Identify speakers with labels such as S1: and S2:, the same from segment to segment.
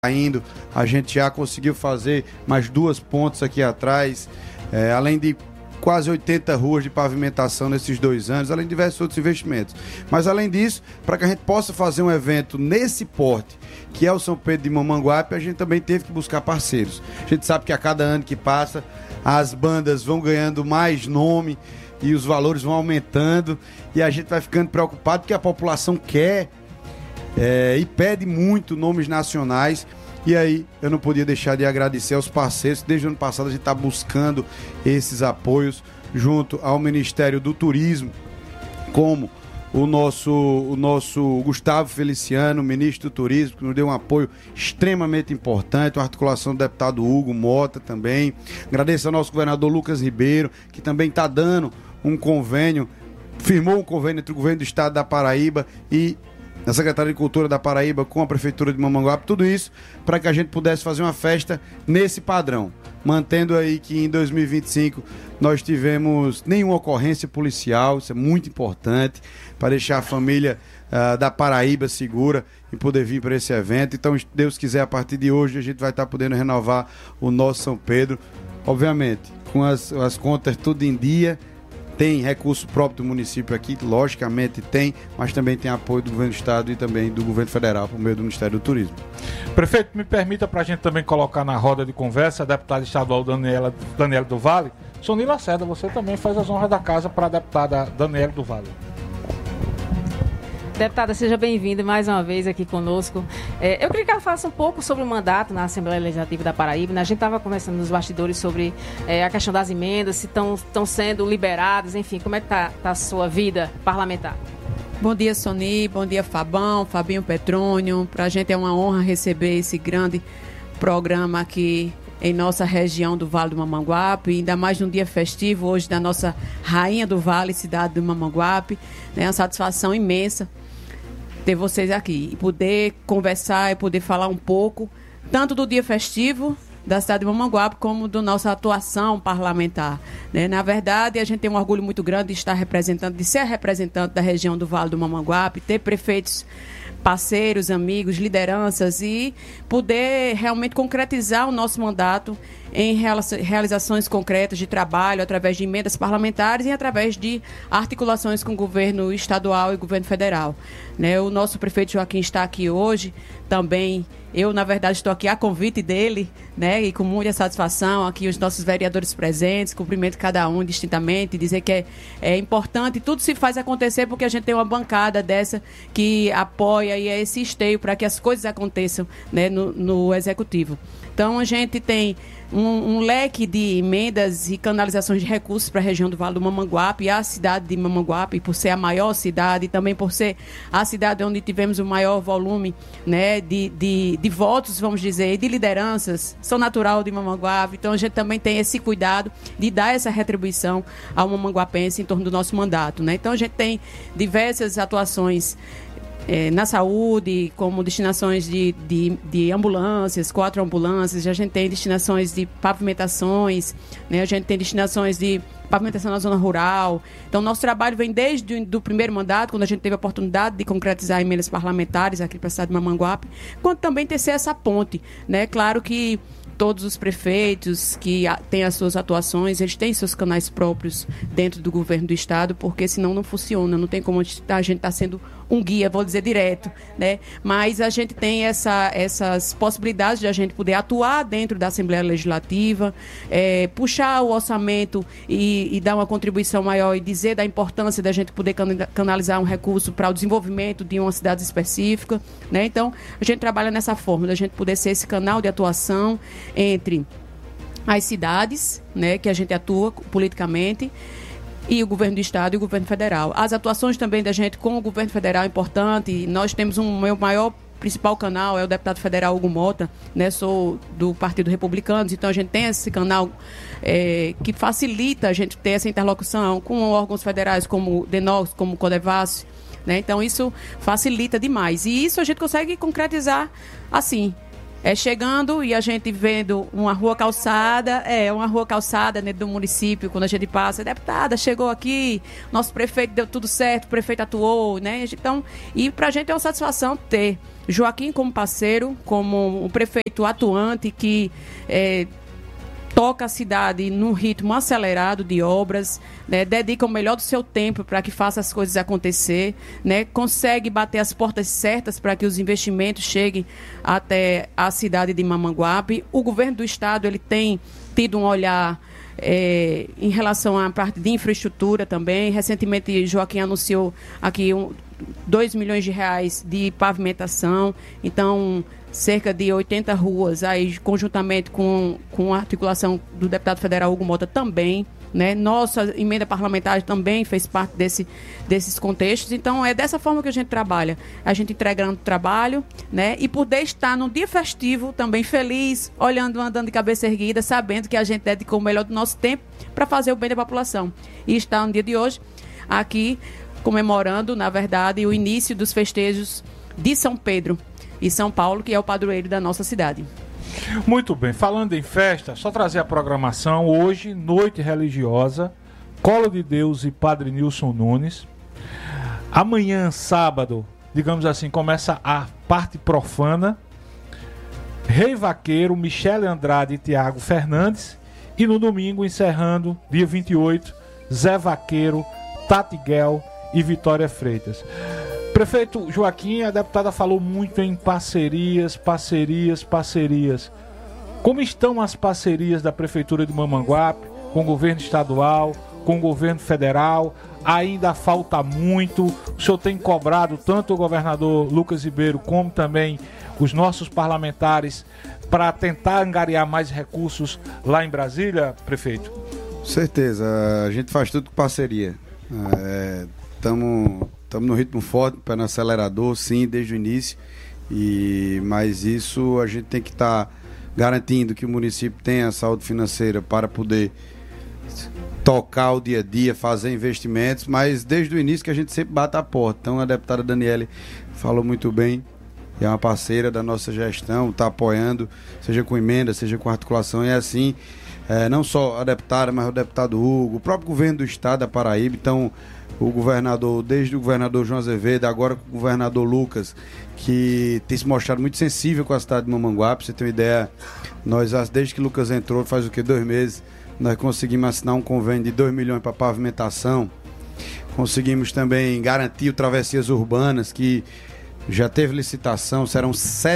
S1: indo, a gente já conseguiu fazer mais 2 pontes aqui atrás, além de quase 80 ruas de pavimentação nesses 2 anos, além de diversos outros investimentos. Mas além disso, para que a gente possa fazer um evento nesse porte, que é o São Pedro de Mamanguape, a gente também teve que buscar parceiros. A gente sabe que a cada ano que passa, as bandas vão ganhando mais nome e os valores vão aumentando, e a gente vai ficando preocupado porque a população quer e pede muito nomes nacionais. E aí eu não podia deixar de agradecer aos parceiros. Desde o ano passado a gente está buscando esses apoios junto ao Ministério do Turismo, como o nosso Gustavo Feliciano, ministro do Turismo, que nos deu um apoio extremamente importante, a articulação do deputado Hugo Mota também. Agradeço ao nosso governador Lucas Ribeiro, que também está dando um convênio, firmou um convênio entre o governo do estado da Paraíba e a Secretaria de Cultura da Paraíba com a Prefeitura de Mamanguape, tudo isso para que a gente pudesse fazer uma festa nesse padrão, mantendo aí que em 2025 nós tivemos nenhuma ocorrência policial, isso é muito importante, para deixar a família da Paraíba segura e poder vir para esse evento. Então, se Deus quiser, a partir de hoje a gente vai estar podendo renovar o nosso São Pedro, obviamente, com as contas tudo em dia. Tem recurso próprio do município aqui, logicamente tem, mas também tem apoio do governo do estado e também do governo federal por meio do Ministério do Turismo.
S2: Prefeito, me permita para a gente também colocar na roda de conversa a deputada estadual Daniela do Vale. Sony Lacerda, você também faz as honras da casa para a deputada Daniela do Vale.
S3: Deputada, seja bem-vinda mais uma vez aqui conosco. Eu queria que ela falasse um pouco sobre o mandato na Assembleia Legislativa da Paraíba. A gente estava conversando nos bastidores sobre a questão das emendas, se estão sendo liberadas, enfim, como é que está a sua vida parlamentar?
S4: Bom dia, Sony, bom dia, Fabinho Petrônio. Para a gente é uma honra receber esse grande programa aqui em nossa região do Vale do Mamanguape, ainda mais num dia festivo hoje da nossa rainha do Vale, cidade do Mamanguape. É uma satisfação imensa ter vocês aqui e poder conversar e poder falar um pouco tanto do dia festivo da cidade de Mamanguape como da nossa atuação parlamentar, né? Na verdade, a gente tem um orgulho muito grande de estar representando, de ser representante da região do Vale do Mamanguape, ter prefeitos parceiros, amigos, lideranças e poder realmente concretizar o nosso mandato em realizações concretas de trabalho através de emendas parlamentares e através de articulações com o governo estadual e governo federal, né? O nosso prefeito Joaquim está aqui hoje também. Eu, na verdade, estou aqui a convite dele, né? E com muita satisfação, aqui os nossos vereadores presentes, cumprimento cada um distintamente, dizer que é importante, tudo se faz acontecer porque a gente tem uma bancada dessa que apoia e é esse esteio para que as coisas aconteçam, né, no Executivo. Então, a gente tem um leque de emendas e canalizações de recursos para a região do Vale do Mamanguape e a cidade de Mamanguape, por ser a maior cidade e também por ser a cidade onde tivemos o maior volume, né, de votos, vamos dizer, e de lideranças, sou natural de Mamanguape, então a gente também tem esse cuidado de dar essa retribuição ao mamanguapense em torno do nosso mandato, né? Então a gente tem diversas atuações na saúde, como destinações de ambulâncias, 4 ambulâncias, a gente tem destinações de pavimentações, né? A gente tem destinações de pavimentação na zona rural. Então, nosso trabalho vem desde o primeiro mandato, quando a gente teve a oportunidade de concretizar emendas parlamentares aqui para a cidade de Mamanguape, quanto também tecer essa ponte, né? Claro que todos os prefeitos que têm as suas atuações, eles têm seus canais próprios dentro do governo do estado, porque senão não funciona, não tem como a gente estar sendo um guia, vou dizer direto, né? Mas a gente tem essas possibilidades de a gente poder atuar dentro da Assembleia Legislativa, puxar o orçamento e dar uma contribuição maior e dizer da importância da gente poder canalizar um recurso para o desenvolvimento de uma cidade específica, né? Então, a gente trabalha nessa forma, da gente poder ser esse canal de atuação entre as cidades, né, que a gente atua politicamente, e o governo do estado e o governo federal. As atuações também da gente com o governo federal é importante. Nós temos meu maior principal canal é o deputado federal Hugo Mota, né? Sou do Partido Republicano, então a gente tem esse canal que facilita a gente ter essa interlocução com órgãos federais como o DENOX, como o CODEVAS, né? Então isso facilita demais. E isso a gente consegue concretizar assim, chegando e a gente vendo uma rua calçada dentro do município, quando a gente passa, deputada, chegou aqui, nosso prefeito deu tudo certo, o prefeito atuou, né? Então, e pra gente é uma satisfação ter Joaquim como parceiro, como um prefeito atuante que toca a cidade num ritmo acelerado de obras, né, dedica o melhor do seu tempo para que faça as coisas acontecer, né, consegue bater as portas certas para que os investimentos cheguem até a cidade de Mamanguape. O governo do estado ele tem tido um olhar em relação à parte de infraestrutura também. Recentemente, Joaquim anunciou aqui 2 milhões de reais de pavimentação, então cerca de 80 ruas, aí conjuntamente com a articulação do deputado federal Hugo Mota também, né? Nossa emenda parlamentar também fez parte desses contextos. Então é dessa forma que a gente trabalha, a gente entregando trabalho, né? E poder estar num dia festivo também feliz, olhando, andando de cabeça erguida, sabendo que a gente dedicou o melhor do nosso tempo para fazer o bem da população. E está no dia de hoje aqui comemorando, na verdade, o início dos festejos de São Pedro e São Paulo, que é o padroeiro da nossa cidade.
S2: Muito bem, falando em festa, só trazer a programação. Hoje, noite religiosa, Colo de Deus e Padre Nilson Nunes. Amanhã, sábado, digamos assim, começa a parte profana, Rei Vaqueiro, Michele Andrade e Tiago Fernandes. E no domingo, encerrando, dia 28, Zé Vaqueiro, Tati Guel e Vitória Freitas. Prefeito Joaquim, a deputada falou muito em parcerias. Como estão as parcerias da Prefeitura de Mamanguape com o governo estadual, com o governo federal? Ainda falta muito. O senhor tem cobrado tanto o governador Lucas Ribeiro como também os nossos parlamentares para tentar angariar mais recursos lá em Brasília, prefeito?
S1: Com certeza, a gente faz tudo com parceria. Estamos no ritmo forte, pé no acelerador, sim, desde o início. Mas isso a gente tem que estar garantindo que o município tenha saúde financeira para poder tocar o dia a dia, fazer investimentos, mas desde o início que a gente sempre bate a porta. Então a deputada Daniele falou muito bem, é uma parceira da nossa gestão, está apoiando, seja com emenda, seja com articulação, e é assim, não só a deputada, mas o deputado Hugo, o próprio governo do estado da Paraíba. Então o governador, desde o governador João Azevedo, agora com o governador Lucas, que tem se mostrado muito sensível com a cidade de Mamanguape. Pra você ter uma ideia, nós, desde que o Lucas entrou, faz 2 meses, nós conseguimos assinar um convênio de 2 milhões para pavimentação. Conseguimos também garantir o Travessias Urbanas, que já teve licitação, serão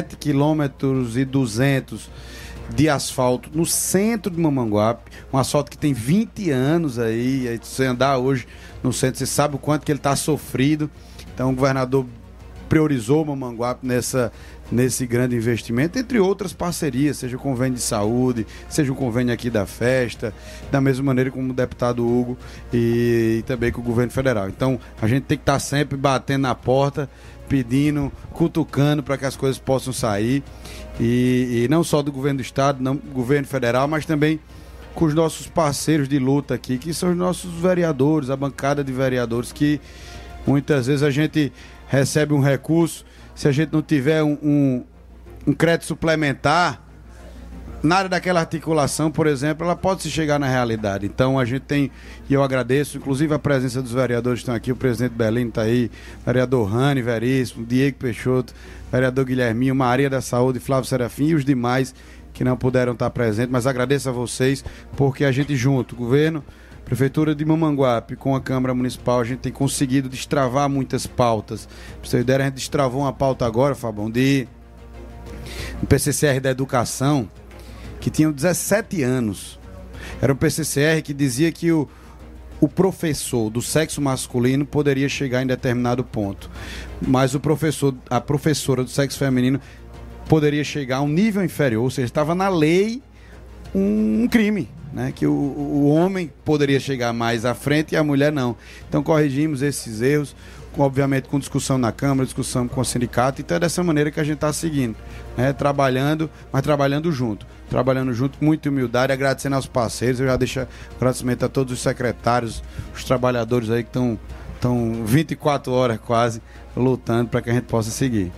S1: 7,2 km de asfalto no centro de Mamanguape, um asfalto que tem 20 anos aí se você andar hoje no centro, você sabe o quanto que ele está sofrido. Então o governador priorizou Mamanguape nesse grande investimento, entre outras parcerias, seja o convênio de saúde, seja o convênio aqui da festa, da mesma maneira como o deputado Hugo e também com o governo federal. Então a gente tem que estar sempre batendo na porta, pedindo, cutucando para que as coisas possam sair, e não só do governo do estado, não, governo federal, mas também com os nossos parceiros de luta aqui, que são os nossos vereadores, a bancada de vereadores, que muitas vezes a gente recebe um recurso, se a gente não tiver um crédito suplementar na área daquela articulação, por exemplo, ela pode se chegar na realidade. Então a gente tem, e eu agradeço, inclusive a presença dos vereadores que estão aqui, o presidente Belino está aí, vereador Rani, Veríssimo, Diego Peixoto, vereador Guilherminho, Maria da Saúde, Flávio Serafim e os demais que não puderam estar presentes, mas agradeço a vocês, porque a gente junto, governo, Prefeitura de Mamanguape, com a Câmara Municipal, a gente tem conseguido destravar muitas pautas. Pra vocês derem, a gente destravou uma pauta agora, Fabão, do PCCR da Educação, que tinham 17 anos. Era um PCCR que dizia que o professor do sexo masculino poderia chegar em determinado ponto, mas a professora do sexo feminino poderia chegar a um nível inferior, ou seja, estava na lei um crime, né? Que o homem poderia chegar mais à frente e a mulher não. Então corrigimos esses erros, obviamente com discussão na Câmara, discussão com o sindicato. Então é dessa maneira que a gente está seguindo, né? Trabalhando, mas trabalhando junto, com muita humildade, agradecendo aos parceiros. Eu já deixo agradecimento a todos os secretários, os trabalhadores aí que estão 24 horas quase lutando para que a gente possa seguir.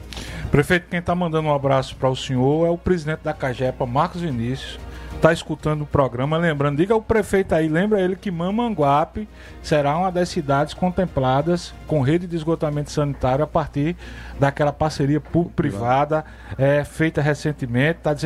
S2: Prefeito, quem está mandando um abraço para o senhor é o presidente da CAGEPA, Marcos Vinícius. Está escutando o programa, lembrando, diga ao prefeito aí, lembra ele que Mamanguape será uma das cidades contempladas com rede de esgotamento sanitário a partir daquela parceria público-privada feita recentemente. Está dizendo